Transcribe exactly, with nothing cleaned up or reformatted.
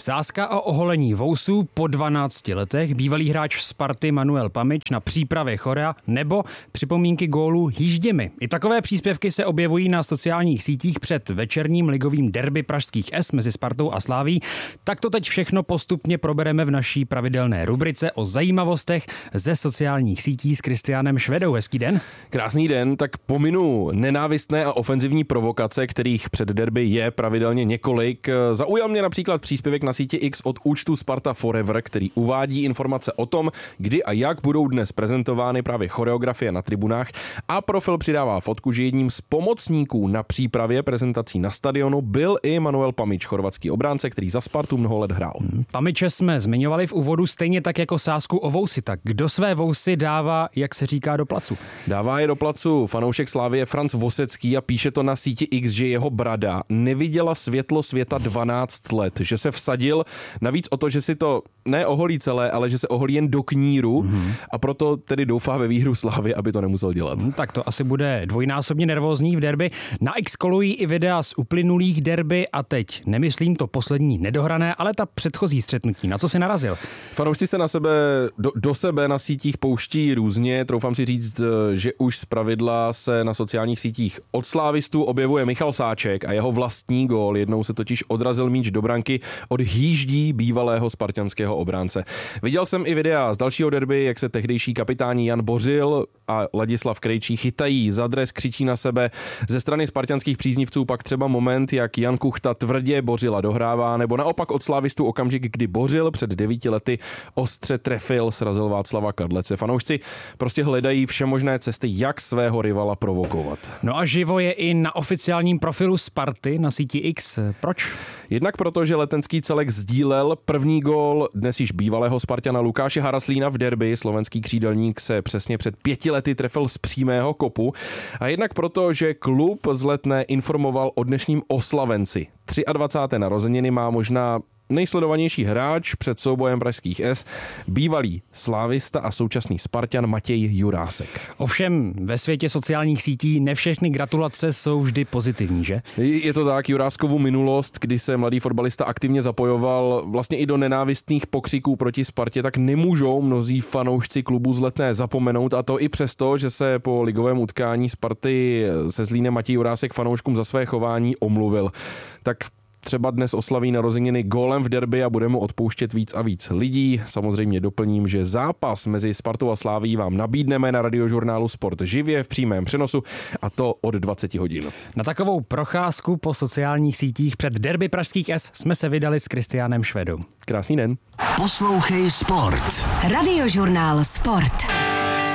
Sázka o oholení vousů po dvanácti letech, bývalý hráč Sparty Manuel Pamić na přípravě chorea nebo připomínky gólů jížděmi. I takové příspěvky se objevují na sociálních sítích před večerním ligovým derby pražských S mezi Spartou a Slavií. Tak to teď všechno postupně probereme v naší pravidelné rubrice o zajímavostech ze sociálních sítí s Kristiánem Švedou. Hezký den. Krásný den, tak pominu nenávistné a ofenzivní provokace, kterých před derby je pravidelně několik. Zaujal mě například příspěvek na síti X od účtu Sparta Forever, který uvádí informace o tom, kdy a jak budou dnes prezentovány právě choreografie na tribunách, a profil přidává fotku, že jedním z pomocníků na přípravě prezentací na stadionu byl i Manuel Pamić, chorvatský obránce, který za Spartu mnoho let hrál. Pamiće jsme zmiňovali v úvodu stejně tak jako sázku o vousy. Tak kdo své vousy dává, jak se říká, do placu? Dává je do placu fanoušek Slavie Franz Vosecký a píše to na síti X, že jeho brada neviděla světlo světa dvanáct let, že se vsadil navíc o to, že si to neoholí celé, ale že se oholí jen do kníru, mm-hmm. a proto tedy doufá ve výhru Slavie, aby to nemusel dělat. Hmm, tak to asi bude dvojnásobně nervózní v derby. Na X kolují i videa z uplynulých derby a teď nemyslím to poslední nedohrané, ale ta předchozí střetnutí. Na co si narazil? Fanoušci se na sebe, do, do sebe na sítích pouští různě. Troufám si říct, že už zpravidla se na sociálních sítích od slávistů objevuje Michal Sáček a jeho vlastní gól. Jednou se totiž odrazil míč do branky od hýždí bývalého spartanského obránce. Viděl jsem i videa z dalšího derby, jak se tehdejší kapitáni Jan Bořil a Ladislav Krejčí chytají za dres, křičí na sebe. Ze strany spartanských příznivců pak třeba moment, jak Jan Kuchta tvrdě Bořila dohrává, nebo naopak od slávistů okamžik, kdy Bořil před devíti lety ostře trefil, srazil Václava Kadlece. Fanoušci prostě hledají všemožné cesty, jak svého rivala provokovat. No a živo je i na oficiálním profilu Sparty na síti X. Proč? Jednak proto, že letenský celek sdílel první gól dnes již bývalého Spartana Lukáše Haraslína v derby. Slovenský křídelník se přesně před pěti lety trefil z přímého kopu. A jednak proto, že klub z Letné informoval o dnešním oslavenci. dvacáté třetí narozeniny má možná nejsledovanější hráč před soubojem pražských S, bývalý slávista a současný Spartan Matěj Jurásek. Ovšem ve světě sociálních sítí ne všechny gratulace jsou vždy pozitivní, že? Je to tak, Juráskovu minulost, kdy se mladý fotbalista aktivně zapojoval vlastně i do nenávistných pokřiků proti Spartě, tak nemůžou mnozí fanoušci klubu z Letné zapomenout, a to i přesto, že se po ligovém utkání Sparty se Zlínem Matěj Jurásek fanouškům za své chování omluvil. Tak třeba dnes oslaví narozeniny gólem v derby a bude mu odpouštět víc a víc lidí. Samozřejmě doplním, že zápas mezi Spartou a Slavií vám nabídneme na radiožurnálu Sport živě v přímém přenosu, a to od dvacet hodin. Na takovou procházku po sociálních sítích před derby pražských S jsme se vydali s Kristiánem Švedou. Krásný den. Poslouchej Sport. Radiožurnál Sport.